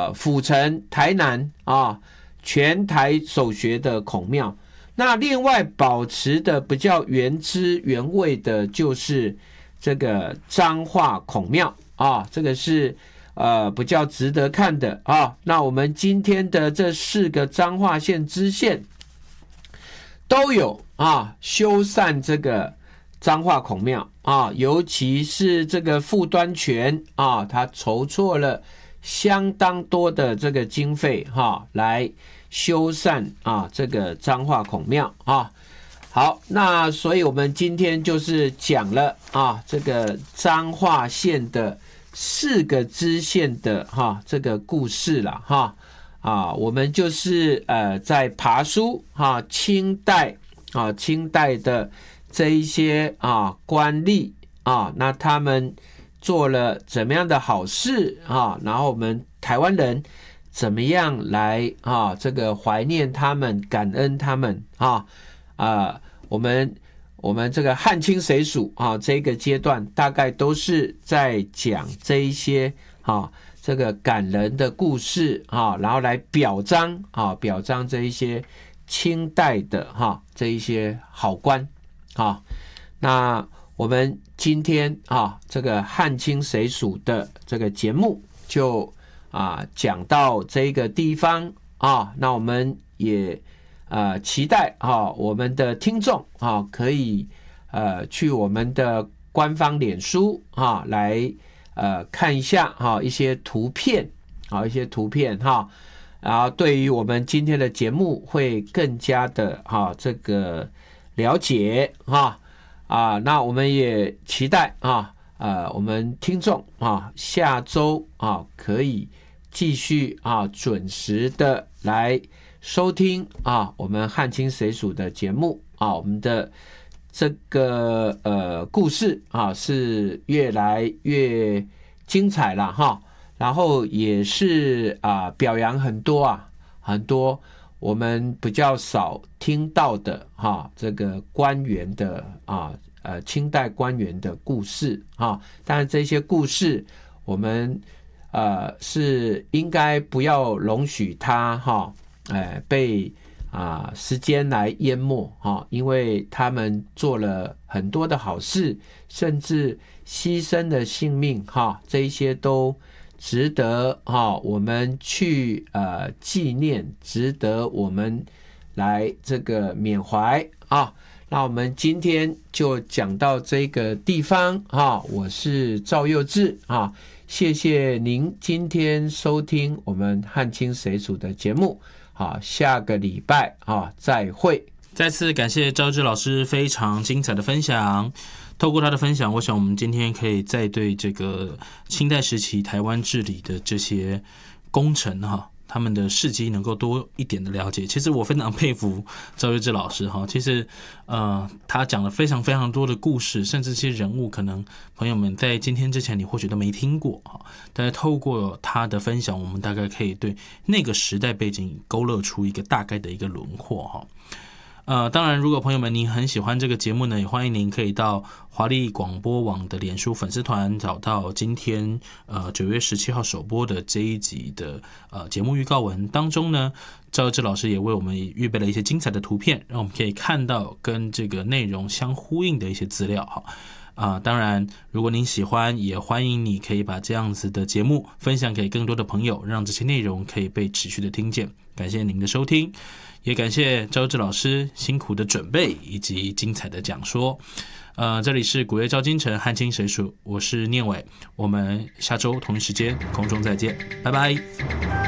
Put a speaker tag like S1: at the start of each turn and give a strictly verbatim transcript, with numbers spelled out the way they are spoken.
S1: 呃府城、台南啊，全台首学的孔庙。那另外保持的比较原汁原味的，就是这个彰化孔庙啊，这个是呃比较值得看的啊。那我们今天的这四个彰化县支线都有啊修缮这个彰化孔庙啊，尤其是这个傅端全啊，他筹措了相当多的这个经费哈、啊，来修缮啊这个彰化孔庙啊。好，那所以我们今天就是讲了啊这个彰化县的四个支线的哈、啊、这个故事了哈啊，我们就是呃在爬书哈、啊、清代啊清代的这一些啊官吏啊，那他们做了怎么样的好事啊，然后我们台湾人怎么样来啊这个怀念他们，感恩他们啊啊我们我们这个汉清谁属啊这个阶段大概都是在讲这一些啊这个感人的故事啊，然后来表彰啊表彰这一些清代的哈、啊、这一些好官啊。那我们今天啊这个汉清谁属的这个节目就啊讲到这个地方啊，那我们也呃期待啊我们的听众啊可以呃去我们的官方脸书啊来呃看一下哈、啊、一些图片啊一些图片哈、啊，然后对于我们今天的节目会更加的哈、啊、这个了解哈 啊, 啊那我们也期待啊呃我们听众啊下周啊可以继续啊准时的来收听啊我们汉清谁属的节目啊，我们的这个呃故事啊是越来越精彩了哈，然后也是啊表扬很多啊很多我们比较少听到的哈这个官员的啊呃清代官员的故事啊，当然这些故事我们呃是应该不要容许它哈哎，被啊时间来淹没哈，因为他们做了很多的好事，甚至牺牲了性命哈，这一些都值得哈我们去呃纪念，值得我们来这个缅怀啊。那我们今天就讲到这个地方啊，我是赵佑志啊，谢谢您今天收听我们汉清谁属的节目。好，下个礼拜啊再会。
S2: 再次感谢赵志老师非常精彩的分享。透过他的分享，我想我们今天可以再对这个清代时期台湾治理的这些功臣哈，他们的事迹能够多一点的了解。其实我非常佩服赵佑志老师哈，其实呃他讲了非常非常多的故事，甚至这些人物可能朋友们在今天之前你或许都没听过哈，但是透过他的分享，我们大概可以对那个时代背景勾勒出一个大概的一个轮廓哈。呃，当然，如果朋友们您很喜欢这个节目呢，也欢迎您可以到华丽广播网的脸书粉丝团找到今天呃九月十七号首播的这一集的呃节目预告文当中呢，赵佑志老师也为我们预备了一些精彩的图片，让我们可以看到跟这个内容相呼应的一些资料哈。啊、呃，当然，如果您喜欢，也欢迎你可以把这样子的节目分享给更多的朋友，让这些内容可以被持续的听见。感谢您的收听，也感谢赵佑志老师辛苦的准备以及精彩的讲说。呃，这里是古月照今晨汉清谁属，我是念伟，我们下周同一时间空中再见，拜拜。